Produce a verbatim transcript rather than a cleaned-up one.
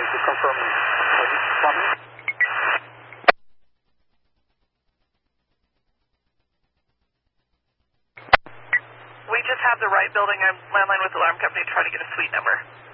to confirm plumbing. We just have the right building. I'm landline with the alarm company trying to get a suite number.